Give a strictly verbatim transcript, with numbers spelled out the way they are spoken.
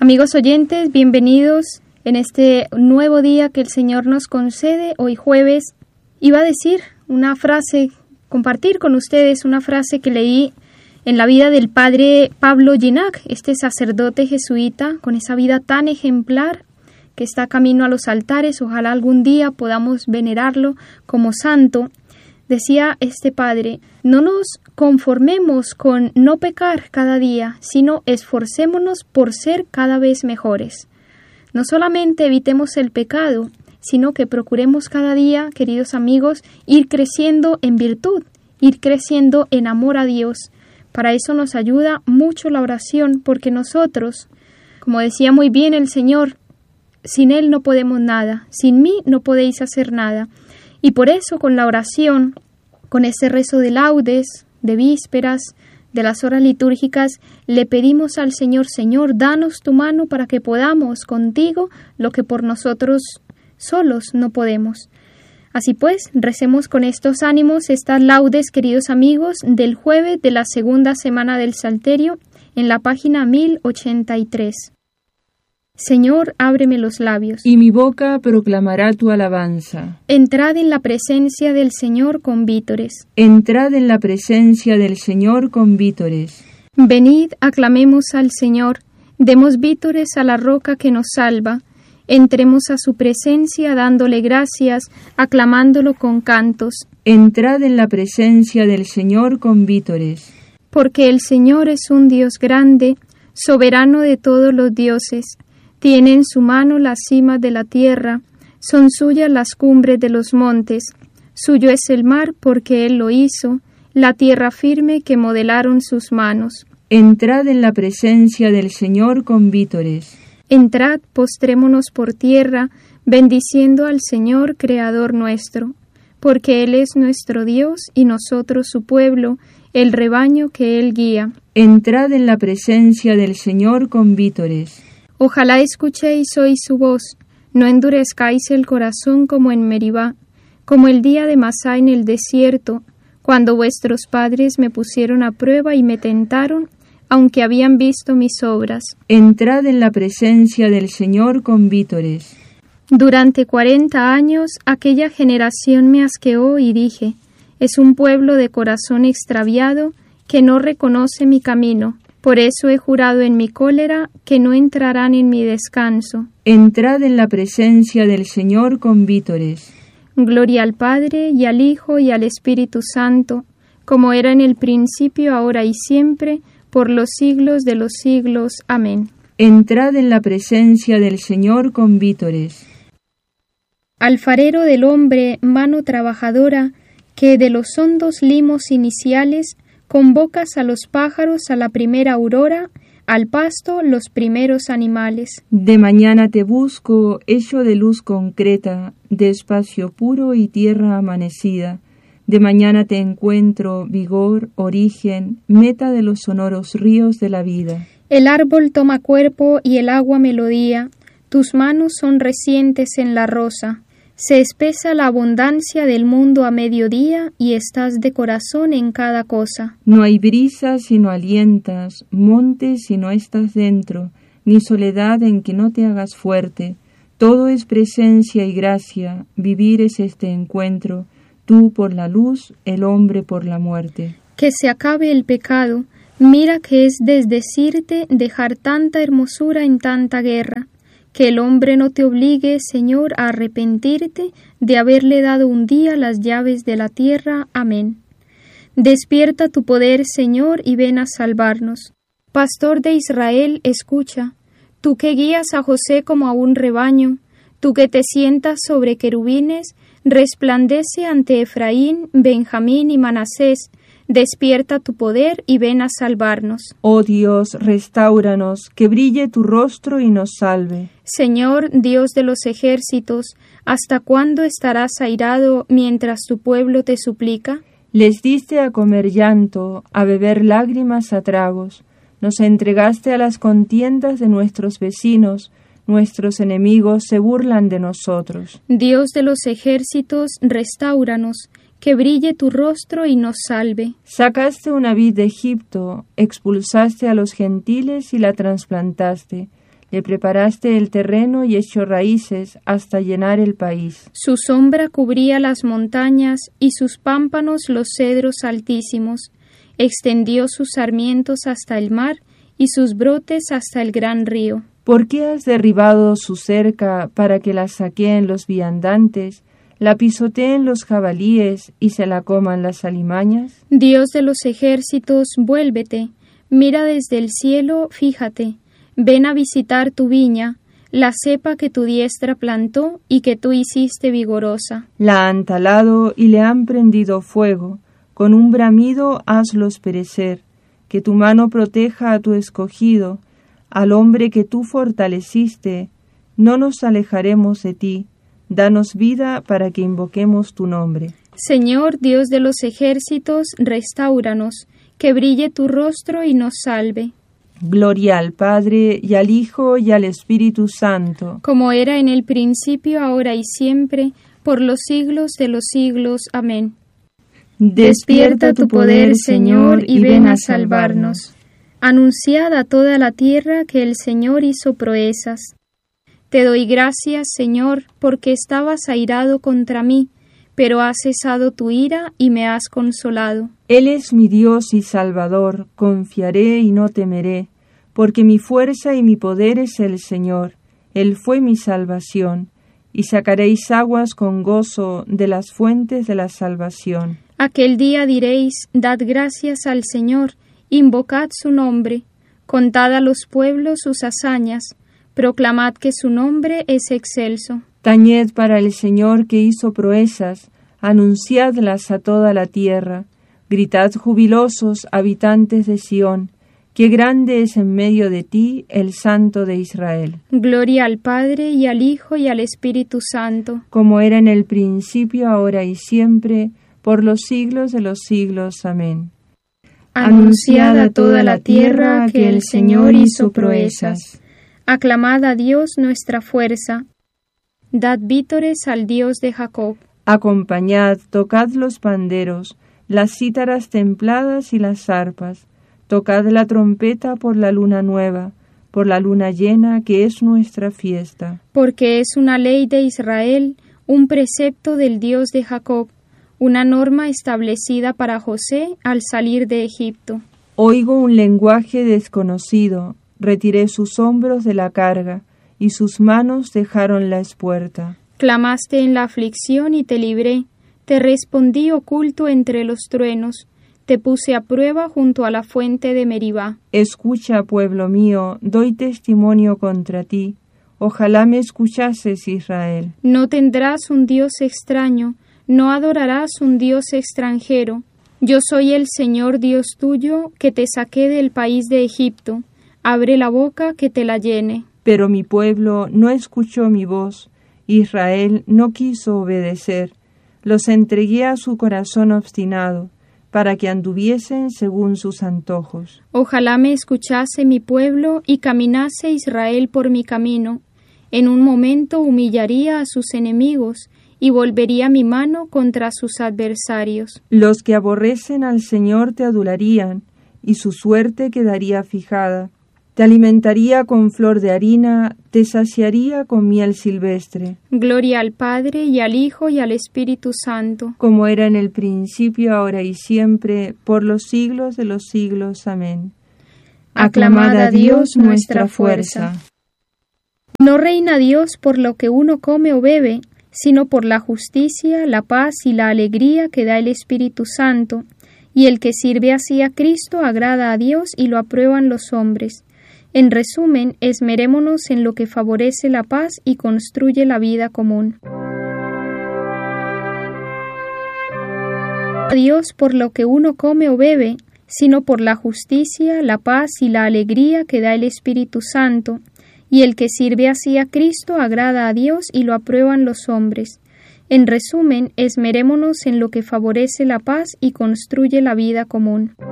Amigos oyentes, bienvenidos en este nuevo día que el Señor nos concede. Hoy jueves iba a decir una frase, compartir con ustedes una frase que leí en la vida del padre Pablo Ginac, este sacerdote jesuita con esa vida tan ejemplar que está camino a los altares. Ojalá algún día podamos venerarlo como santo. Decía este padre: no nos conformemos con no pecar cada día, sino esforcémonos por ser cada vez mejores. No solamente evitemos el pecado, sino que procuremos cada día, queridos amigos, ir creciendo en virtud, ir creciendo en amor a Dios. Para eso nos ayuda mucho la oración, porque nosotros, como decía muy bien el Señor, sin Él no podemos nada, sin mí no podéis hacer nada. Y por eso con la oración, con ese rezo de laudes, de vísperas, de las horas litúrgicas, le pedimos al Señor: Señor, danos tu mano para que podamos contigo lo que por nosotros solos no podemos. Así pues, recemos con estos ánimos estas laudes, queridos amigos, del jueves de la segunda semana del Salterio, en la página mil ochenta y tres. Señor, ábreme los labios, y mi boca proclamará tu alabanza. Entrad en la presencia del Señor con vítores. Entrad en la presencia del Señor con vítores. Venid, aclamemos al Señor, demos vítores a la roca que nos salva. Entremos a su presencia dándole gracias, aclamándolo con cantos. Entrad en la presencia del Señor con vítores. Porque el Señor es un Dios grande, soberano de todos los dioses. Tiene en su mano las cimas de la tierra, son suyas las cumbres de los montes. Suyo es el mar porque Él lo hizo, la tierra firme que modelaron sus manos. Entrad en la presencia del Señor con vítores. Entrad, postrémonos por tierra, bendiciendo al Señor, Creador nuestro, porque Él es nuestro Dios y nosotros su pueblo, el rebaño que Él guía. Entrad en la presencia del Señor con vítores. Ojalá escuchéis hoy su voz, no endurezcáis el corazón como en Meribá, como el día de Masá en el desierto, cuando vuestros padres me pusieron a prueba y me tentaron, aunque habían visto mis obras. Entrad en la presencia del Señor con vítores. Durante cuarenta años aquella generación me asqueó y dije: es un pueblo de corazón extraviado que no reconoce mi camino. Por eso he jurado en mi cólera que no entrarán en mi descanso. Entrad en la presencia del Señor con vítores. Gloria al Padre, y al Hijo, y al Espíritu Santo, como era en el principio, ahora y siempre, por los siglos de los siglos. Amén. Entrad en la presencia del Señor con vítores. Alfarero del hombre, mano trabajadora, que de los hondos limos iniciales convocas a los pájaros a la primera aurora, al pasto los primeros animales. De mañana te busco, hecho de luz concreta, de espacio puro y tierra amanecida. De mañana te encuentro, vigor, origen, meta de los sonoros ríos de la vida. El árbol toma cuerpo y el agua melodía, tus manos son recientes en la rosa. Se espesa la abundancia del mundo a mediodía y estás de corazón en cada cosa. No hay brisa si no alientas, montes si no estás dentro, ni soledad en que no te hagas fuerte. Todo es presencia y gracia, vivir es este encuentro, tú por la luz, el hombre por la muerte. Que se acabe el pecado, mira que es desdecirte dejar tanta hermosura en tanta guerra. Que el hombre no te obligue, Señor, a arrepentirte de haberle dado un día las llaves de la tierra. Amén. Despierta tu poder, Señor, y ven a salvarnos. Pastor de Israel, escucha. Tú que guías a José como a un rebaño, tú que te sientas sobre querubines, resplandece ante Efraín, Benjamín y Manasés. Despierta tu poder y ven a salvarnos. Oh Dios, restáuranos, que brille tu rostro y nos salve. Señor, Dios de los ejércitos, ¿hasta cuándo estarás airado mientras tu pueblo te suplica? Les diste a comer llanto, a beber lágrimas a tragos. Nos entregaste a las contiendas de nuestros vecinos. Nuestros enemigos se burlan de nosotros. Dios de los ejércitos, restáuranos. Que brille tu rostro y nos salve. Sacaste una vid de Egipto, expulsaste a los gentiles y la trasplantaste. Le preparaste el terreno y echó raíces hasta llenar el país. Su sombra cubría las montañas y sus pámpanos los cedros altísimos. Extendió sus sarmientos hasta el mar y sus brotes hasta el gran río. ¿Por qué has derribado su cerca para que la saqueen los viandantes, la pisoteen los jabalíes y se la coman las alimañas? Dios de los ejércitos, vuélvete, mira desde el cielo, fíjate, ven a visitar tu viña, la cepa que tu diestra plantó y que tú hiciste vigorosa. La han talado y le han prendido fuego, con un bramido hazlos perecer, que tu mano proteja a tu escogido, al hombre que tú fortaleciste. No nos alejaremos de ti, danos vida para que invoquemos tu nombre. Señor Dios de los ejércitos, restáuranos, que brille tu rostro y nos salve. Gloria al Padre, y al Hijo, y al Espíritu Santo. Como era en el principio, ahora y siempre, por los siglos de los siglos. Amén. Despierta tu poder, Señor, y ven a salvarnos. Anunciad a toda la tierra que el Señor hizo proezas. Te doy gracias, Señor, porque estabas airado contra mí, pero has cesado tu ira y me has consolado. Él es mi Dios y Salvador, confiaré y no temeré, porque mi fuerza y mi poder es el Señor. Él fue mi salvación, y sacaréis aguas con gozo de las fuentes de la salvación. Aquel día diréis, dad gracias al Señor, invocad su nombre, contad a los pueblos sus hazañas, proclamad que su nombre es excelso. Tañed para el Señor que hizo proezas, anunciadlas a toda la tierra, gritad jubilosos, habitantes de Sión, que grande es en medio de ti el Santo de Israel. Gloria al Padre, y al Hijo, y al Espíritu Santo. Como era en el principio, ahora y siempre, por los siglos de los siglos. Amén. Anunciad a toda la tierra que el Señor hizo proezas. Aclamad a Dios nuestra fuerza. Dad vítores al Dios de Jacob. Acompañad, tocad los panderos, las cítaras templadas y las arpas. Tocad la trompeta por la luna nueva, por la luna llena que es nuestra fiesta. Porque es una ley de Israel, un precepto del Dios de Jacob, una norma establecida para José al salir de Egipto. Oigo un lenguaje desconocido, retiré sus hombros de la carga, y sus manos dejaron la espuerta. Clamaste en la aflicción y te libré, te respondí oculto entre los truenos, te puse a prueba junto a la fuente de Meribá. Escucha, pueblo mío, doy testimonio contra ti, ojalá me escuchases, Israel. No tendrás un Dios extraño, no adorarás un Dios extranjero. Yo soy el Señor Dios tuyo, que te saqué del país de Egipto. Abre la boca que te la llene. Pero mi pueblo no escuchó mi voz, Israel no quiso obedecer. Los entregué a su corazón obstinado, para que anduviesen según sus antojos. Ojalá me escuchase mi pueblo y caminase Israel por mi camino. En un momento humillaría a sus enemigos y volvería mi mano contra sus adversarios. Los que aborrecen al Señor te adularían, y su suerte quedaría fijada. Te alimentaría con flor de harina, te saciaría con miel silvestre. Gloria al Padre, y al Hijo, y al Espíritu Santo. Como era en el principio, ahora y siempre, por los siglos de los siglos. Amén. Aclamad a Dios nuestra fuerza. No reina Dios por lo que uno come o bebe, sino por la justicia, la paz y la alegría que da el Espíritu Santo, y el que sirve así a Cristo agrada a Dios y lo aprueban los hombres. En resumen, esmerémonos en lo que favorece la paz y construye la vida común. A Dios por lo que uno come o bebe, sino por la justicia, la paz y la alegría que da el Espíritu Santo, y el que sirve así a Cristo agrada a Dios y lo aprueban los hombres. En resumen, esmerémonos en lo que favorece la paz y construye la vida común.